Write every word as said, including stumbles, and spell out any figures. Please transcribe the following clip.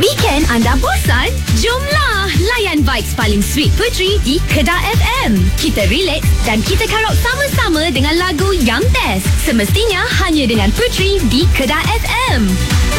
Weekend anda bosan? Jomlah layan vibes paling sweet Puteri di Kedah F M. Kita relax dan kita karaoke sama-sama dengan lagu yang best. Semestinya hanya dengan Puteri di Kedah F M.